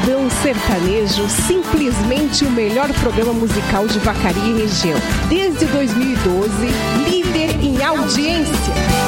Pagodão Sertanejo, simplesmente o melhor programa musical de Vacaria e região. Desde 2012, líder em audiência.